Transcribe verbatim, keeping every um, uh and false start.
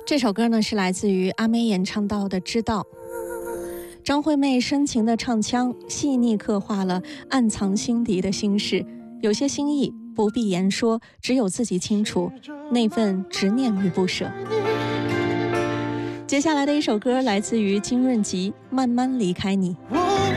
这首歌呢是来自于阿妹演唱到的《知道》。张惠妹深情的唱腔，细腻刻画了暗藏心底的心事，有些心意不必言说，只有自己清楚，那份执念与不舍。接下来的一首歌来自于金润吉，《慢慢离开你》。